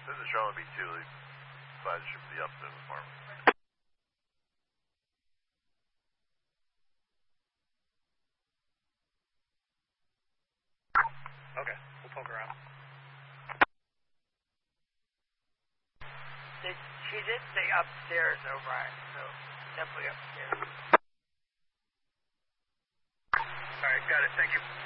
This is Charlotte B2. Glad to ship the upstairs apartment. Okay, we'll poke around. She did say upstairs, O'Brien, so definitely upstairs. Alright, got it, thank you.